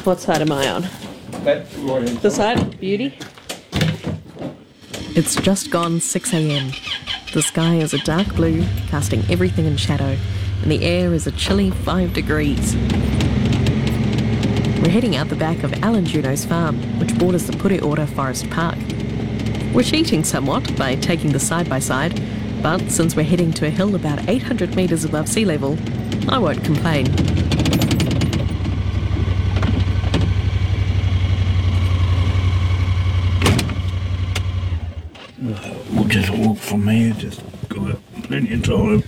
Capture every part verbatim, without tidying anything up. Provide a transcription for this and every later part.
What side am I on? That right. The side? Beauty? It's just gone six a m. The sky is a dark blue, casting everything in shadow, and the air is a chilly five degrees. We're heading out the back of Alan Juno's farm, which borders the Pureora Forest Park. We're cheating somewhat by taking the side-by-side, but since we're heading to a hill about eight hundred metres above sea level, I won't complain. We'll just walk from here, just got plenty of time.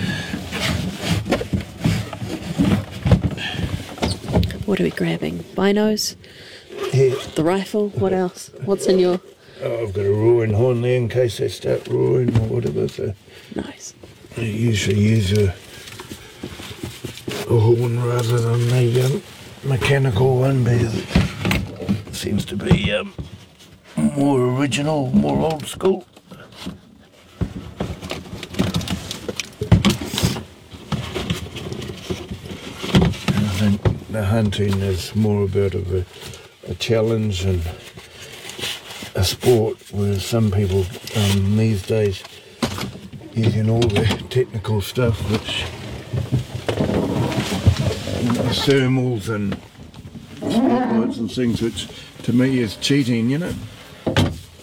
What are we grabbing? Binos? Yeah. The rifle? What else? What's in your... Oh, I've got a roaring horn there in case they start roaring or whatever, so... Nice. I usually use a, a horn rather than a um, mechanical one, because it seems to be um, more original, more old school. And I think the hunting is more about of a, a challenge and a sport, whereas some people um, these days using all the technical stuff, which you know, thermals and spotlights and things, which to me is cheating, you know.